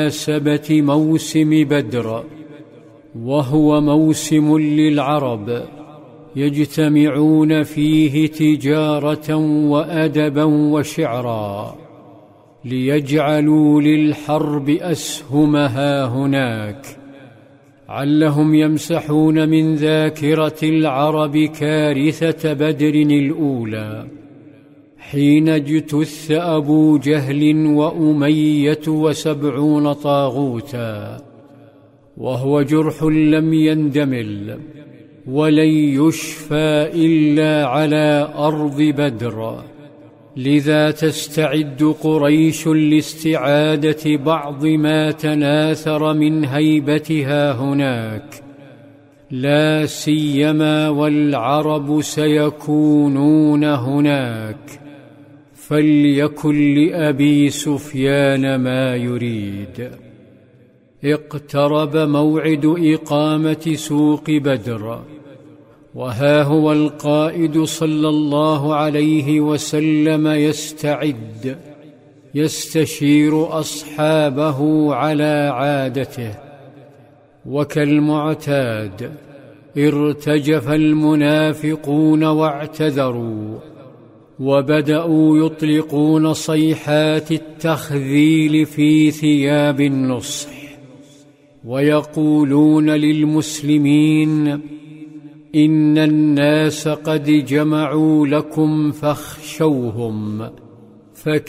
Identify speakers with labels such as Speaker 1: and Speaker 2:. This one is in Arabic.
Speaker 1: بمناسبة موسم بدر، وهو موسم للعرب يجتمعون فيه تجارة وأدبا وشعرا، ليجعلوا للحرب أسهمها هناك، علهم يمسحون من ذاكرة العرب كارثة بدر الأولى، حين اجتث أبو جهل وأمية و70 طاغوتا، وهو جرح لم يندمل ولن يشفى إلا على أرض بدر. لذا تستعد قريش لاستعادة بعض ما تناثر من هيبتها هناك، لا سيما والعرب سيكونون هناك، فليكن لأبي سفيان ما يريد. اقترب موعد إقامة سوق بدر، وها هو القائد صلى الله عليه وسلم يستعد، يستشير أصحابه على عادته، وكالمعتاد ارتجف المنافقون واعتذروا، وبدأوا يطلقون صيحات التخذيل في ثياب النصح، ويقولون للمسلمين: إن الناس قد جمعوا لكم فاخشوهم،